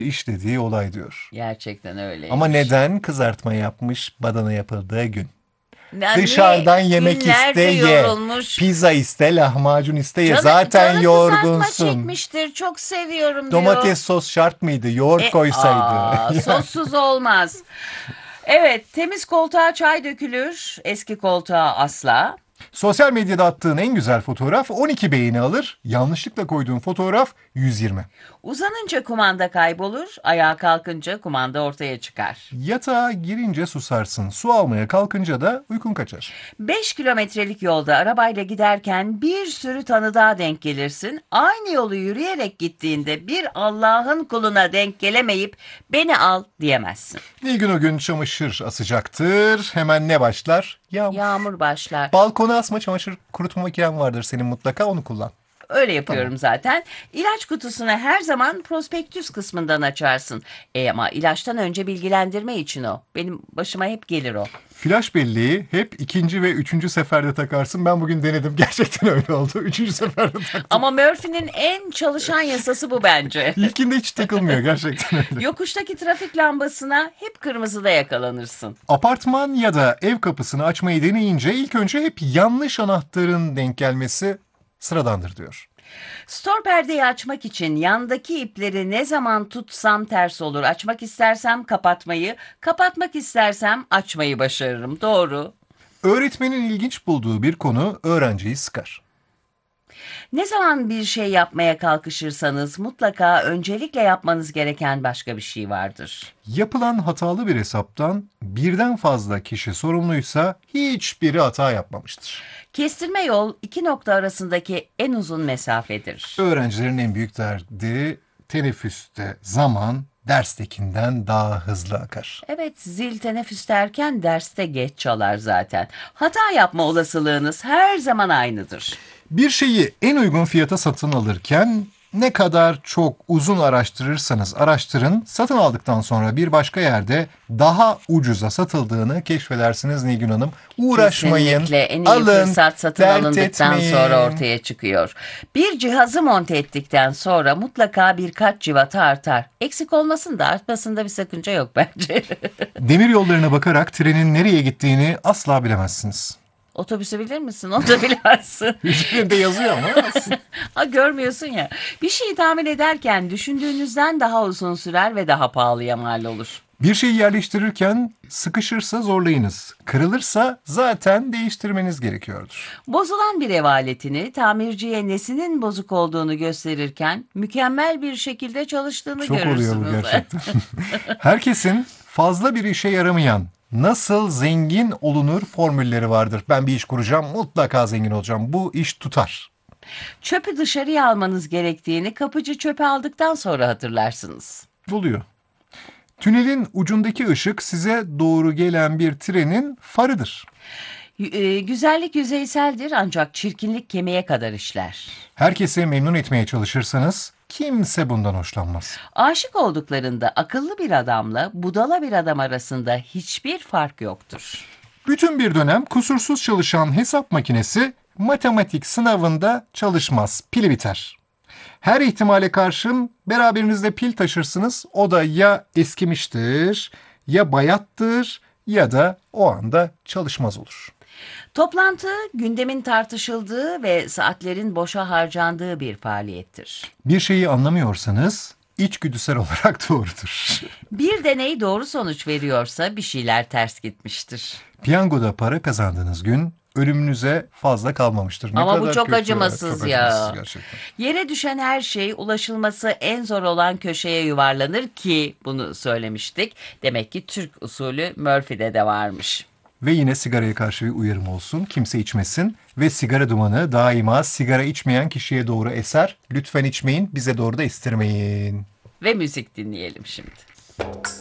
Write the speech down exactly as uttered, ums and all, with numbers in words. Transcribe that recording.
işlediği olay diyor. Gerçekten Ama öyleymiş. neden kızartma yapmış badana yapıldığı gün? Yani Dışarıdan yemek iste günlerce ye. yorulmuş. Pizza iste, lahmacun iste ye. Canı, Zaten canı kızartma yorgunsun. çekmiştir. Çok seviyorum diyor. Domates sos şart mıydı? Yoğurt E, koysaydı. aa, Yani. sossuz olmaz. Evet, temiz koltuğa çay dökülür, eski koltuğa asla. Sosyal medyada attığın en güzel fotoğraf on iki beğeni alır. Yanlışlıkla koyduğun fotoğraf yüz yirmi. Uzanınca kumanda kaybolur, ayağa kalkınca kumanda ortaya çıkar. Yatağa girince susarsın. Su almaya kalkınca da uykun kaçar. Beş kilometrelik yolda arabayla giderken bir sürü tanıdığa denk gelirsin. Aynı yolu yürüyerek gittiğinde bir Allah'ın kuluna denk gelemeyip beni al diyemezsin. Bir gün o gün çamaşır asacaktır. Hemen ne başlar? Yağmur. Yağmur başlar. Balkona asma, çamaşır kurutma makinen vardır senin, mutlaka onu kullan. Öyle yapıyorum zaten. İlaç kutusunu her zaman prospektüs kısmından açarsın. E ama ilaçtan önce bilgilendirme için o. Benim başıma hep gelir o. Flash belleği hep ikinci ve üçüncü seferde takarsın. Ben bugün denedim. Gerçekten öyle oldu. Üçüncü seferde taktım. Ama Murphy'nin en çalışan yasası bu bence. İlkinde hiç takılmıyor. Gerçekten öyle. Yokuştaki trafik lambasına hep kırmızıda yakalanırsın. Apartman ya da ev kapısını açmayı deneyince ilk önce hep yanlış anahtarın denk gelmesi sıradandır diyor. Stor perdeyi açmak için yandaki ipleri ne zaman tutsam ters olur. Açmak istersem kapatmayı, kapatmak istersem açmayı başarırım. Doğru. Öğretmenin ilginç bulduğu bir konu öğrenciyi sıkar. Ne zaman bir şey yapmaya kalkışırsanız mutlaka öncelikle yapmanız gereken başka bir şey vardır. Yapılan hatalı bir hesaptan birden fazla kişi sorumluysa hiçbiri hata yapmamıştır. Kestirme yol iki nokta arasındaki en uzun mesafedir. Öğrencilerin en büyük derdi teneffüste zaman derstekinden daha hızlı akar. Evet, zil teneffüs derken derste geç çalar zaten. Hata yapma olasılığınız her zaman aynıdır. Bir şeyi en uygun fiyata satın alırken ne kadar çok uzun araştırırsanız araştırın, satın aldıktan sonra bir başka yerde daha ucuza satıldığını keşfedersiniz Nilgün Hanım. Uğraşmayın, Kesinlikle en iyi alın, fırsat satın dert alındıktan etmeyin. sonra ortaya çıkıyor. Bir cihazı monte ettikten sonra mutlaka birkaç cıvata artar. Eksik olmasın da artmasında bir sakınca yok bence. Demir yollarına bakarak trenin nereye gittiğini asla bilemezsiniz. Otobüsü bilir misin? Onu da bilemezsin. Üzerinde yazıyor ama. Ha, görmüyorsun ya. Bir şeyi tahmin ederken düşündüğünüzden daha uzun sürer ve daha pahalıya mal olur. Bir şeyi yerleştirirken sıkışırsa zorlayınız. Kırılırsa zaten değiştirmeniz gerekiyordur. Bozulan bir ev aletini tamirciye nesinin bozuk olduğunu gösterirken mükemmel bir şekilde çalıştığını Çok görürsünüz. oluyor bu gerçekten. Herkesin fazla bir işe yaramayan nasıl zengin olunur formülleri vardır. Ben bir iş kuracağım, mutlaka zengin olacağım. Bu iş tutar. Çöpü dışarıya almanız gerektiğini kapıcı çöpü aldıktan sonra hatırlarsınız. Oluyor. Tünelin ucundaki ışık size doğru gelen bir trenin farıdır. Y- e, güzellik yüzeyseldir ancak çirkinlik kemiğe kadar işler. Herkesi memnun etmeye çalışırsanız kimse bundan hoşlanmaz. Aşık olduklarında akıllı bir adamla budala bir adam arasında hiçbir fark yoktur. Bütün bir dönem kusursuz çalışan hesap makinesi matematik sınavında çalışmaz, pili biter. Her ihtimale karşın beraberinizde pil taşırsınız. O da ya eskimiştir, ya bayattır ya da o anda çalışmaz olur. Toplantı gündemin tartışıldığı ve saatlerin boşa harcandığı bir faaliyettir. Bir şeyi anlamıyorsanız içgüdüsel olarak doğrudur. Bir deney doğru sonuç veriyorsa bir şeyler ters gitmiştir. Piyangoda para kazandığınız gün ölümünüze fazla kalmamıştır. Ne Ama bu kadar çok kötü. acımasız Çok ya. acımasız gerçekten. Yere düşen her şey ulaşılması en zor olan köşeye yuvarlanır ki bunu söylemiştik. Demek ki Türk usulü Murphy'de de varmış. Ve yine sigaraya karşı bir uyarım olsun. Kimse içmesin ve sigara dumanı daima sigara içmeyen kişiye doğru eser. Lütfen içmeyin, bize doğru da estirmeyin. Ve müzik dinleyelim şimdi.